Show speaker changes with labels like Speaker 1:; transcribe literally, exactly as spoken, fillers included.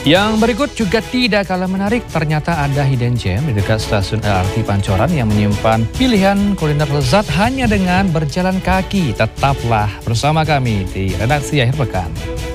Speaker 1: Yang berikut juga tidak kalah menarik, ternyata ada hidden gem di dekat stasiun L R T Pancoran yang menyimpan pilihan kuliner lezat hanya dengan berjalan kaki. Tetaplah bersama kami di Redaksi Akhir Pekan.